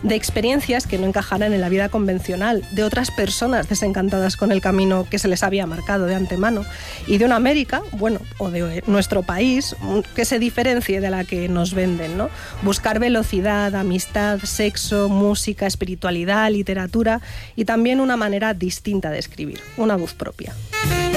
de experiencias que no encajaran en la vida convencional, de otras personas desencantadas con el camino que se les había marcado de antemano, y de una América, bueno, o de nuestro país, que se diferencie de la que nos venden, ¿no? Buscar velocidad, amistad, sexo, música, espiritualidad, literatura y también una manera distinta de escribir, una voz propia.